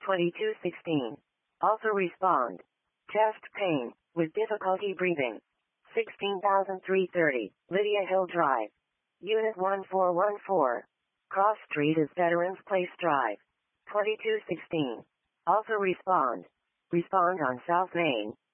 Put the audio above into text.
2216. Also respond. Chest pain, with difficulty breathing. 16,330, Lydia Hill Drive. Unit 1414. Cross Street is Veterans Place Drive. 2216. Also respond. Respond on South Main.